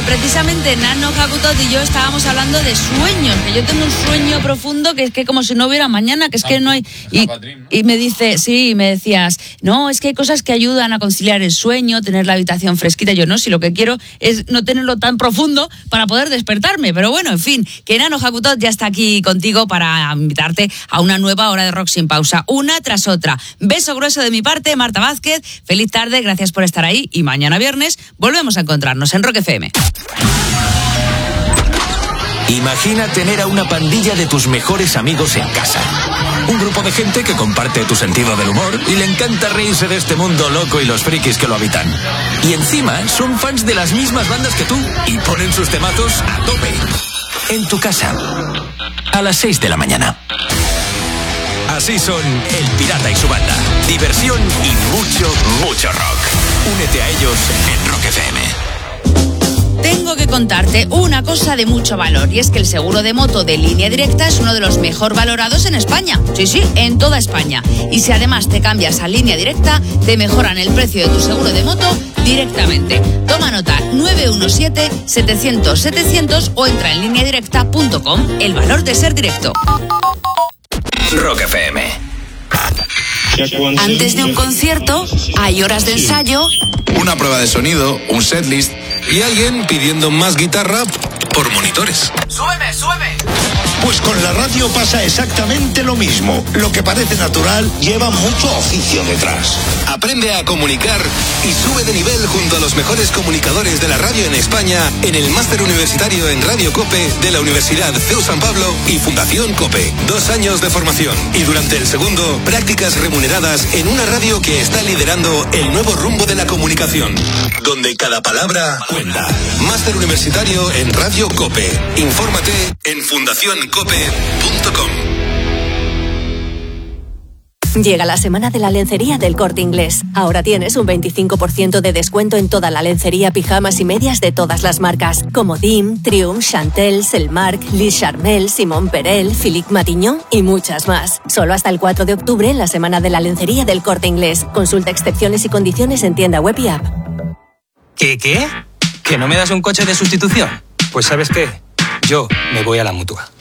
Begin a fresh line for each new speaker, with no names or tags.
precisamente Nano Jacutot y yo estábamos hablando de sueños, que yo tengo un sueño profundo que es que como si no hubiera mañana, que es que no hay... Y me dice, sí, me decías, no, es que hay cosas que ayudan a conciliar el sueño, tener la habitación fresquita. Yo no, si lo que quiero es no tenerlo tan profundo para poder despertarme. Pero bueno, en fin, que Nano Jacutot ya está aquí contigo para invitarte a una nueva hora de rock sin pausa, una tras otra. Beso grueso de mi parte, Marta Vázquez. Feliz tarde, gracias por estar ahí y mañana viernes volvemos a encontrarnos en Rock FM.
Imagina tener a una pandilla de tus mejores amigos en casa. Un grupo de gente que comparte tu sentido del humor y le encanta reírse de este mundo loco y los frikis que lo habitan. Y encima son fans de las mismas bandas que tú y ponen sus temazos a tope. En tu casa, a las 6 de la mañana. Así son El Pirata y su banda. Diversión y mucho, mucho rock. Únete a ellos en Rock FM.
Tengo que contarte una cosa de mucho valor, y es que el seguro de moto de Línea Directa es uno de los mejor valorados en España. Sí, en toda España. Y si además te cambias a Línea Directa, te mejoran el precio de tu seguro de moto directamente. Toma nota, 917-700-700 o entra en lineadirecta.com. El valor de ser directo.
Rock FM.
Antes de un concierto, hay horas de ensayo,
una prueba de sonido, un setlist y alguien pidiendo más guitarra por monitores.
¡Súbeme!
Pues con la radio pasa exactamente lo mismo. Lo que parece natural lleva mucho oficio detrás.
Aprende a comunicar y sube de nivel junto a los mejores comunicadores de la radio en España en el Máster Universitario en Radio COPE de la Universidad CEU San Pablo y Fundación COPE. 2 años de formación y durante el segundo, prácticas remuneradas en una radio que está liderando el nuevo rumbo de la comunicación, donde cada palabra cuenta. Máster Universitario en Radio COPE. Infórmate en fundacioncope.com.
Llega la semana de la lencería del Corte Inglés. Ahora tienes un 25% de descuento en toda la lencería, pijamas y medias de todas las marcas, como Dim, Triumph, Chantel, Selmark, Liz Charmel, Simone Perel, Philippe Matignon y muchas más. Solo hasta el 4 de octubre en la semana de la lencería del Corte Inglés. Consulta excepciones y condiciones en tienda web y app.
¿Qué? ¿Que no me das un coche de sustitución? Pues ¿sabes qué? Yo me voy a la Mutua.